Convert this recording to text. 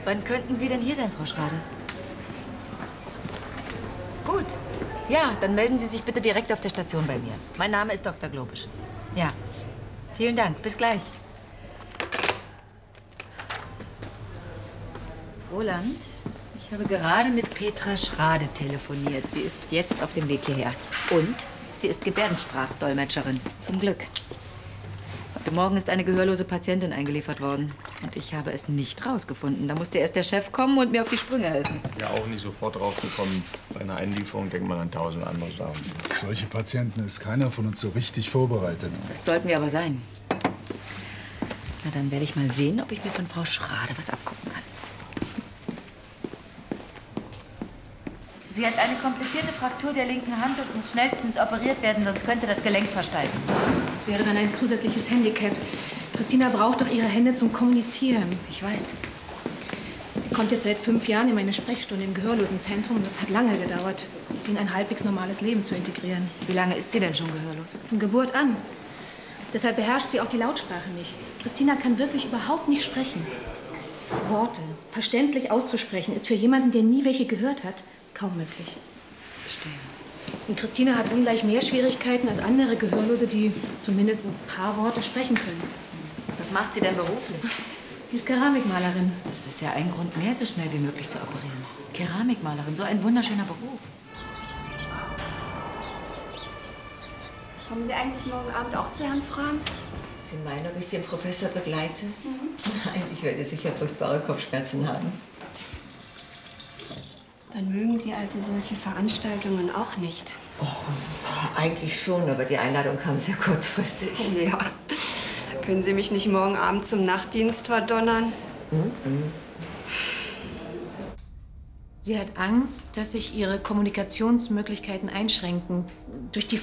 Wann könnten Sie denn hier sein, Frau Schrade? Gut. Ja, dann melden Sie sich bitte direkt auf der Station bei mir. Mein Name ist Dr. Globisch. Ja. Vielen Dank. Bis gleich. Roland, ich habe gerade mit Petra Schrade telefoniert. Sie ist jetzt auf dem Weg hierher. Und sie ist Gebärdensprachdolmetscherin. Zum Glück. Heute Morgen ist eine gehörlose Patientin eingeliefert worden. Und ich habe es nicht rausgefunden. Da musste erst der Chef kommen und mir auf die Sprünge helfen. Ja, auch nicht sofort draufgekommen. Bei einer Einlieferung denkt man an 1000 andere Sachen. Solche Patienten ist keiner von uns so richtig vorbereitet. Das sollten wir aber sein. Na, dann werde ich mal sehen, ob ich mir von Frau Schrade was abgucken kann. Sie hat eine komplizierte Fraktur der linken Hand und muss schnellstens operiert werden, sonst könnte das Gelenk versteifen. Das wäre dann ein zusätzliches Handicap. Christina braucht doch ihre Hände zum Kommunizieren. Ich weiß. Sie kommt jetzt seit 5 Jahren in meine Sprechstunde im Gehörlosenzentrum. Das hat lange gedauert, sie in ein halbwegs normales Leben zu integrieren. Wie lange ist sie denn schon gehörlos? Von Geburt an. Deshalb beherrscht sie auch die Lautsprache nicht. Christina kann wirklich überhaupt nicht sprechen. Worte verständlich auszusprechen ist für jemanden, der nie welche gehört hat, kaum möglich. Verstehe. Und Christina hat ungleich mehr Schwierigkeiten als andere Gehörlose, die zumindest ein paar Worte sprechen können. Was macht sie denn beruflich? Sie ist Keramikmalerin. Das ist ja ein Grund mehr, so schnell wie möglich zu operieren. Keramikmalerin, so ein wunderschöner Beruf. Kommen Sie eigentlich morgen Abend auch zu Herrn Frahm? Sie meinen, ob ich den Professor begleite? Nein, ich werde sicher furchtbare Kopfschmerzen haben. Dann mögen Sie also solche Veranstaltungen auch nicht. Och, eigentlich schon, aber die Einladung kam sehr kurzfristig. Ja. Können Sie mich nicht morgen Abend zum Nachtdienst verdonnern? Sie hat Angst, dass sich ihre Kommunikationsmöglichkeiten einschränken durch die